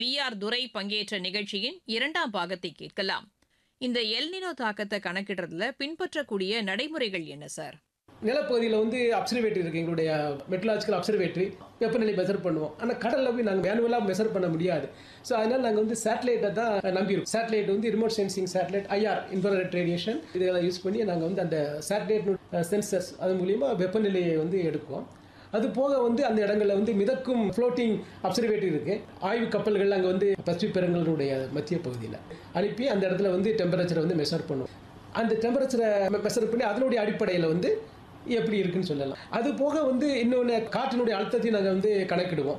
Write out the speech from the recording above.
R துரை பங்கேற்ற நிகழ்ச்சியின் இரண்டாம் பாகத்தை கேட்கலாம். இந்த எல்னினோ தாக்கத்தை கணக்கிடுறதுல பின்பற்றக்கூடிய நடைமுறைகள் என்ன சார்? நிலப்பகுதியில் வந்து அப்சர்வேட்டரி இருக்குது, எங்களுடைய மெட்ரலாஜிக்கல் அப்சர்வேட்டரி. வெப்பநிலை மெஷர் பண்ணுவோம். ஆனால் கடலில் போய் நாங்கள் மேனுவலாக மெஷர் பண்ண முடியாது. ஸோ அதனால் நாங்கள் வந்து சேட்டலைட்டை தான் நம்பியிருக்கோம். சேட்டலைட் வந்து remote sensing satellite, IR infrared radiation, இதெல்லாம் யூஸ் பண்ணி நாங்கள் வந்து அந்த சேட்டலைட் சென்சர்ஸ் அது மூலிமா வெப்பநிலையை வந்து எடுக்குவோம். அது போக வந்து அந்த இடங்களில் வந்து மிதக்கும் ஃப்ளோட்டிங் அப்சர்வேட்டரி இருக்குது. ஆய்வு கப்பல்கள் அங்கே வந்து பசிபிக் பெருங்கடலுடைய மத்திய பகுதியில் அனுப்பி அந்த இடத்துல வந்து டெம்பரேச்சரை வந்து மெஷர் பண்ணுவோம். அந்த டெம்பரேச்சரை மெஷர் பண்ணி அதனுடைய அடிப்படையில் வந்து எப்படி இருக்குன்னு சொல்லலாம். அது போக வந்து இன்னொன்று காற்றினுடைய அழுத்தத்தையும் நாங்கள் வந்து கணக்கிடுவோம்.